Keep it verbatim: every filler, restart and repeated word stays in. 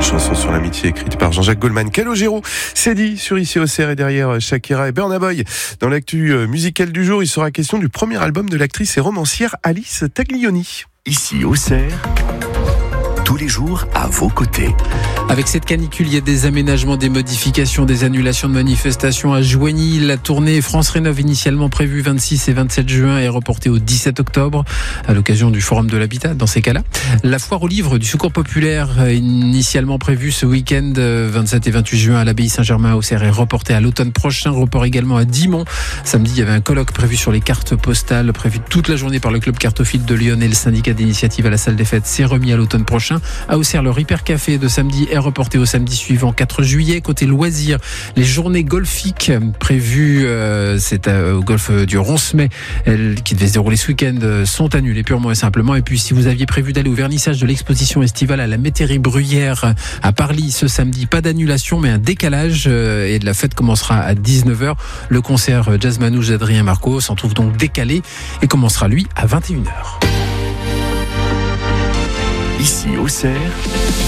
chanson sur l'amitié écrite par Jean-Jacques Goldman. Calogero, c'est dit sur Ici Auxerre et derrière Shakira et Burna Boy. Dans l'actu musicale du jour, il sera question du premier album de l'actrice et romancière Alice Taglioni. Ici Auxerre, tous les jours à vos côtés. Avec cette canicule, il y a des aménagements, des modifications, des annulations de manifestations à Joigny. La tournée France Rénov' initialement prévue vingt-six et vingt-sept juin est reportée au dix-sept octobre à l'occasion du Forum de l'Habitat dans ces cas-là. La foire aux livres du Secours Populaire initialement prévue ce week-end vingt-sept et vingt-huit juin à l'Abbaye Saint-Germain à Auxerre est reportée à l'automne prochain. Report également à Dixmont. Samedi, il y avait un colloque prévu sur les cartes postales prévu toute la journée par le club cartophile de Lyon et le syndicat d'initiative à la salle des fêtes. C'est remis à l'automne prochain. À Auxerre, le Hyper Café de samedi est reporté au samedi suivant, quatre juillet. Côté loisirs, les journées golfiques prévues, euh, c'est euh, au golf du Roncemet, elles, qui devaient se dérouler ce week-end, euh, sont annulées purement et simplement. Et puis, si vous aviez prévu d'aller au vernissage de l'exposition estivale à la Métairie Bruyère à Parly ce samedi, pas d'annulation, mais un décalage euh, et la fête commencera à dix-neuf heures. Le concert Jazz Manouche d'Adrien Marco s'en trouve donc décalé et commencera, lui, à vingt et une heures. Ici Auxerre,